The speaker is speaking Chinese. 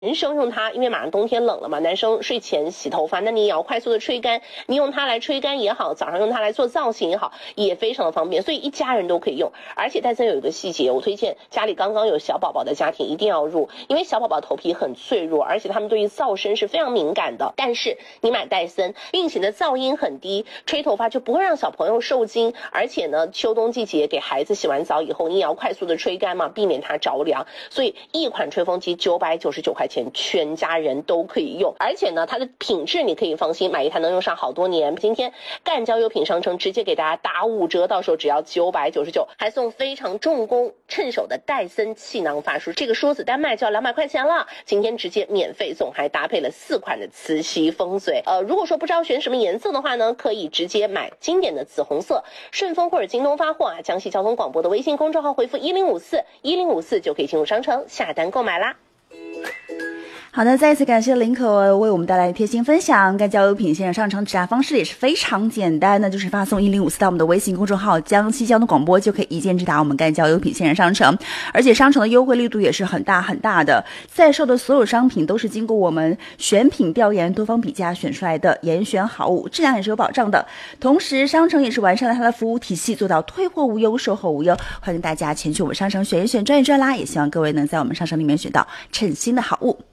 男生用它，因为马上冬天冷了嘛，男生睡前洗头发，那你也要快速的吹干，你用它来吹干也好，早上用它来做造型也好，也非常的方便，所以一家人都可以用。而且戴森有一个细节，我推荐家里刚刚有小宝宝的家庭一定要入，因为小宝宝头皮很脆弱，而且他们对于噪声是非常敏感的。但是你买戴森，并且呢噪音很低，吹头发就不会让小朋友受惊，而且呢秋冬季节给孩子洗完澡以后，你也要快速的吹干嘛，避免它着凉。所以一款吹风机999块钱，全家人都可以用，而且呢它的品质你可以放心，买一台能用上好多年。今天赣交优品商城直接给大家打5折，到时候只要999，还送非常重工趁手的戴森气囊发梳，这个梳子单卖就要200块钱了，今天直接免费送，还搭配了4款的磁吸风嘴。如果说不知道选什么颜色的话呢，可以直接买经典的紫红色，顺丰或者京东发货啊，江西交通广播的微信公众号回复1054就可以进入商城下单购买啦。 好的，再一次感谢林可为我们带来的贴心分享。赣交优品线上商城质押方式也是非常简单，那就是发送1054到我们的微信公众号江西交通广播，就可以一键直达我们赣交优品线上商城。而且商城的优惠力度也是很大很大的，在售的所有商品都是经过我们选品调研多方比价选出来的严选好物，质量也是有保障的。同时商城也是完善了它的服务体系，做到退货无忧售后无忧，欢迎大家前去我们商城选一选赚一赚啦，也希望各位能在我们商城里面选到称心的好物。